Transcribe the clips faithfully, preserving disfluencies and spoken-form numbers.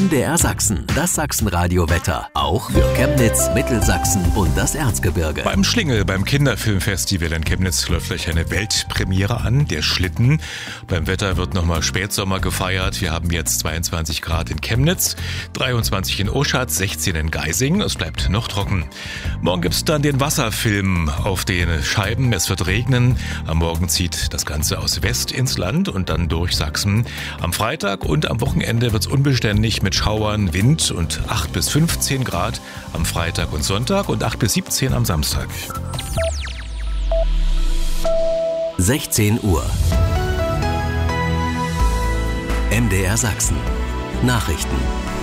M D R Sachsen, das Sachsenradio-Wetter. Auch für Chemnitz, Mittelsachsen und das Erzgebirge. Beim Schlingel, beim Kinderfilmfestival in Chemnitz läuft gleich eine Weltpremiere an, der Schlitten. Beim Wetter wird nochmal Spätsommer gefeiert. Wir haben jetzt zweiundzwanzig Grad in Chemnitz, dreiundzwanzig in Oschatz, sechzehn in Geising. Es bleibt noch trocken. Morgen gibt's dann den Wasserfilm auf den Scheiben. Es wird regnen. Am Morgen zieht das Ganze aus West ins Land und dann durch Sachsen. Am Freitag und am Wochenende wird's unbeständig mit Schauern, Wind und acht bis fünfzehn Grad am Freitag und Sonntag und acht bis siebzehn am Samstag. sechzehn Uhr. M D R Sachsen. Nachrichten.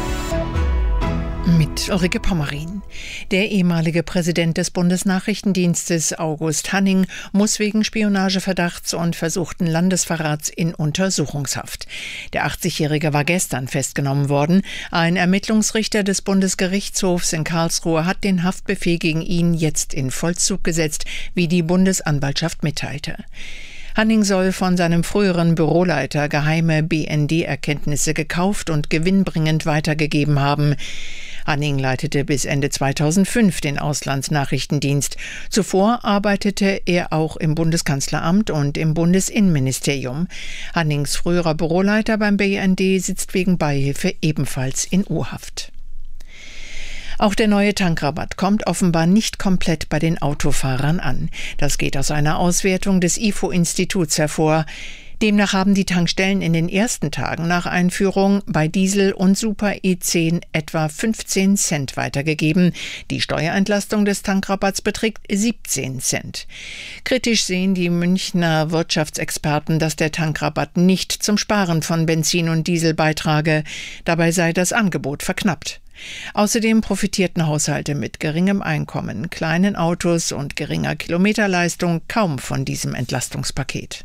Mit Ulrike Pommerin. Der ehemalige Präsident des Bundesnachrichtendienstes August Hanning muss wegen Spionageverdachts und versuchten Landesverrats in Untersuchungshaft. Der achtzigjährige war gestern festgenommen worden. Ein Ermittlungsrichter des Bundesgerichtshofs in Karlsruhe hat den Haftbefehl gegen ihn jetzt in Vollzug gesetzt, wie die Bundesanwaltschaft mitteilte. Hanning soll von seinem früheren Büroleiter geheime B N D-Erkenntnisse gekauft und gewinnbringend weitergegeben haben. Hanning leitete bis Ende zweitausendfünf den Auslandsnachrichtendienst. Zuvor arbeitete er auch im Bundeskanzleramt und im Bundesinnenministerium. Hannings früherer Büroleiter beim B N D sitzt wegen Beihilfe ebenfalls in U-Haft. Auch der neue Tankrabatt kommt offenbar nicht komplett bei den Autofahrern an. Das geht aus einer Auswertung des I F O-Instituts hervor. Demnach haben die Tankstellen in den ersten Tagen nach Einführung bei Diesel und Super E zehn etwa fünfzehn Cent weitergegeben. Die Steuerentlastung des Tankrabatts beträgt siebzehn Cent. Kritisch sehen die Münchner Wirtschaftsexperten, dass der Tankrabatt nicht zum Sparen von Benzin und Diesel beitrage. Dabei sei das Angebot verknappt. Außerdem profitierten Haushalte mit geringem Einkommen, kleinen Autos und geringer Kilometerleistung kaum von diesem Entlastungspaket.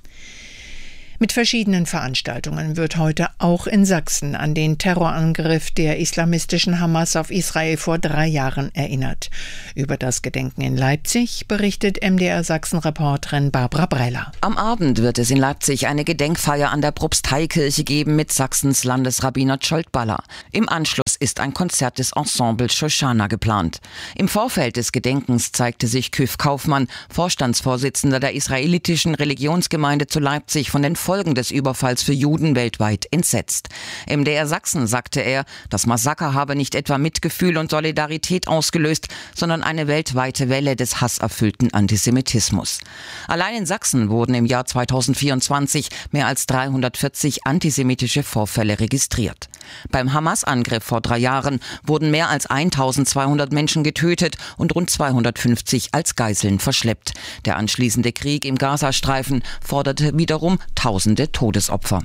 Mit verschiedenen Veranstaltungen wird heute auch in Sachsen an den Terrorangriff der islamistischen Hamas auf Israel vor drei Jahren erinnert. Über das Gedenken in Leipzig berichtet M D R Sachsen-Reporterin Barbara Breller. Am Abend wird es in Leipzig eine Gedenkfeier an der Propsteikirche geben mit Sachsens Landesrabbiner Scholt-Baller. Im Anschluss ist ein Konzert des Ensembles Shoshana geplant. Im Vorfeld des Gedenkens zeigte sich Küff Kaufmann, Vorstandsvorsitzender der israelitischen Religionsgemeinde zu Leipzig, von den Folgen des Überfalls für Juden weltweit entsetzt. M D R Sachsen sagte er, das Massaker habe nicht etwa Mitgefühl und Solidarität ausgelöst, sondern eine weltweite Welle des hasserfüllten Antisemitismus. Allein in Sachsen wurden im Jahr zweitausendvierundzwanzig mehr als dreihundertvierzig antisemitische Vorfälle registriert. Beim Hamas-Angriff vor drei Jahren wurden mehr als eintausendzweihundert Menschen getötet und rund zweihundertfünfzig als Geiseln verschleppt. Der anschließende Krieg im Gazastreifen forderte wiederum tausende Todesopfer.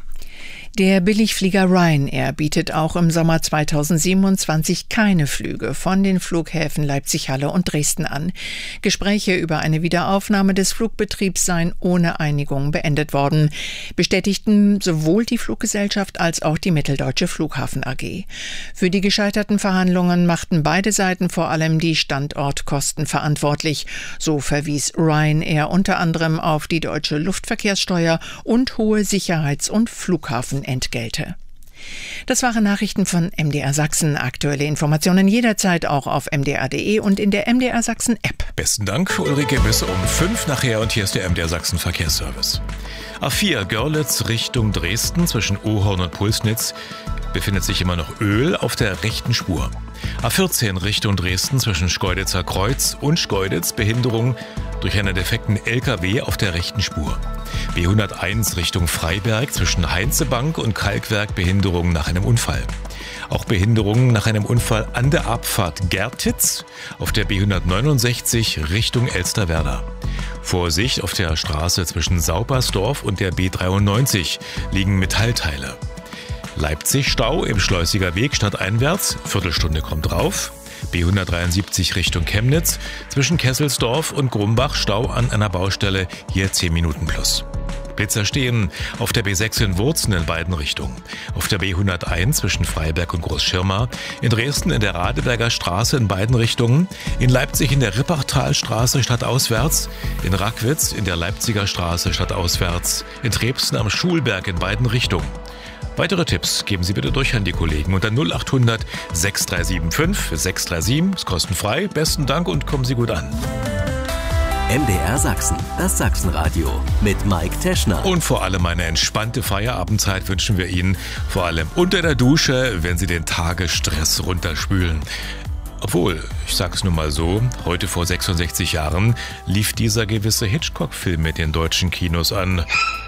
Der Billigflieger Ryanair bietet auch im Sommer zweitausendsiebenundzwanzig keine Flüge von den Flughäfen Leipzig-Halle und Dresden an. Gespräche über eine Wiederaufnahme des Flugbetriebs seien ohne Einigung beendet worden, bestätigten sowohl die Fluggesellschaft als auch die Mitteldeutsche Flughafen A G. Für die gescheiterten Verhandlungen machten beide Seiten vor allem die Standortkosten verantwortlich. So verwies Ryanair unter anderem auf die deutsche Luftverkehrssteuer und hohe Sicherheits- und Flughafenentgelte. Das waren Nachrichten von M D R Sachsen. Aktuelle Informationen jederzeit auch auf m d r punkt d e und in der M D R Sachsen App. Besten Dank, Ulrike, bis um fünf nachher und hier ist der M D R Sachsen Verkehrsservice. A vier Görlitz Richtung Dresden zwischen Ohorn und Pulsnitz befindet sich immer noch Öl auf der rechten Spur. A vierzehn Richtung Dresden zwischen Schkeuditzer Kreuz und Schkeuditz Behinderung durch einen defekten L K W auf der rechten Spur. B hunderteins Richtung Freiberg zwischen Heinzebank und Kalkwerk Behinderung nach einem Unfall. Auch Behinderungen nach einem Unfall an der Abfahrt Gertitz auf der B hundertneunundsechzig Richtung Elsterwerda. Vorsicht, auf der Straße zwischen Saupersdorf und der B dreiundneunzig liegen Metallteile. Leipzig-Stau im Schleusiger Weg stadteinwärts, Viertelstunde kommt drauf. B hundertdreiundsiebzig Richtung Chemnitz, zwischen Kesselsdorf und Grumbach Stau an einer Baustelle, hier zehn Minuten plus. Blitzer stehen auf der B sechs in Wurzen in beiden Richtungen. Auf der B hunderteins zwischen Freiberg und Großschirma, in Dresden in der Radeberger Straße in beiden Richtungen, in Leipzig in der Rippachtalstraße stadtauswärts, in Rackwitz in der Leipziger Straße stadtauswärts, in Trebsen am Schulberg in beiden Richtungen. Weitere Tipps geben Sie bitte durch an die Kollegen unter null acht hundert sechs drei sieben fünf sechs drei sieben. Ist kostenfrei. Besten Dank und kommen Sie gut an. M D R Sachsen, das Sachsenradio mit Mike Teschner. Und vor allem eine entspannte Feierabendzeit wünschen wir Ihnen, vor allem unter der Dusche, wenn Sie den Tagesstress runterspülen. Obwohl, ich sag's nur mal so, heute vor sechsundsechzig Jahren lief dieser gewisse Hitchcock-Film mit den deutschen Kinos an.